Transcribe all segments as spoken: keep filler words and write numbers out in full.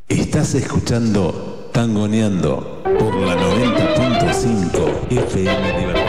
Estás escuchando Tangoneando por la noventa punto cinco F M Libertad.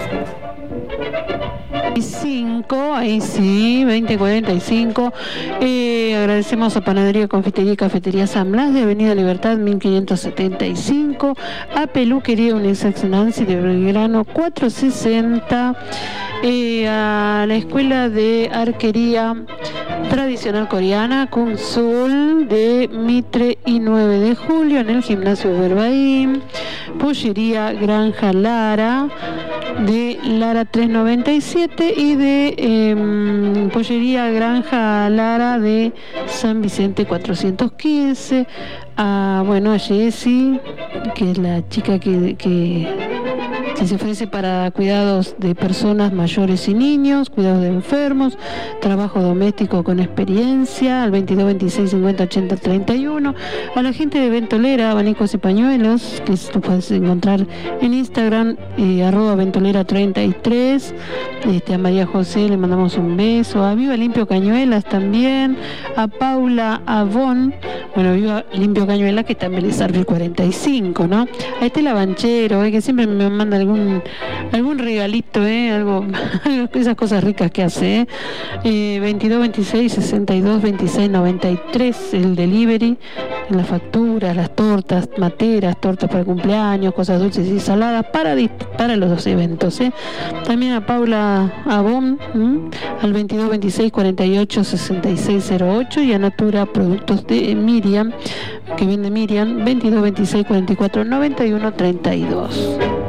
cinco, ahí sí, veinte cuarenta y cinco. Eh, agradecemos a Panadería, Confitería y Cafetería San Blas de Avenida Libertad mil quinientos setenta y cinco, a Peluquería Unisex Nancy de Belgrano cuatrocientos sesenta, eh, a la Escuela de Arquería Tradicional Coreana Kung Sul de Mitre y nueve de julio en el Gimnasio Verbaim, Pollería Granja Lara de Lara trescientos noventa y siete y de eh, Pollería Granja Lara de San Vicente cuatrocientos quince, a, bueno, a Jessie, que es la chica que, que, que se ofrece para cuidados de personas mayores y niños, cuidados de enfermos, trabajo doméstico con experiencia, al veintidós veintiséis cincuenta ochenta treinta y uno, a la gente de Ventolera, abanicos y pañuelos, que lo puedes encontrar en Instagram, eh, arroba ventolera treinta y tres, este, a María José le mandamos un beso, a Viva Limpio Cañuelas también, a Paula Avon, bueno, Viva Limpio Cañuelas, que también es Arbil cuarenta y cinco, ¿no? A Estela Banchero, eh, que siempre me manda algún algún regalito, eh, algo, esas cosas ricas que hace, eh. Eh, veintidós veintiséis sesenta y dos veintiséis noventa y tres, el delivery, en las facturas, las tortas, materas, tortas para cumpleaños, cosas dulces y saladas para, para los dos eventos, eh. También a Paula Abón, ¿m? al veintidós veintiséis cuarenta y ocho sesenta y seis cero ocho, y a Natura Productos de Miriam, que vende Miriam, veintidós veintiséis cuarenta y cuatro noventa y uno treinta y dos.